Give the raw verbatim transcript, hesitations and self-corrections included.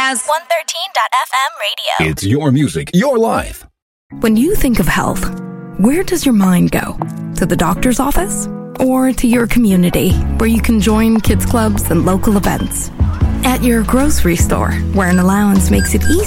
as one thirteen dot f m radio. It's your music, your life. When you think of health, where does your mind go? To the doctor's office? Or to your community, where you can join kids clubs and local events? At your grocery store, where an allowance makes it easy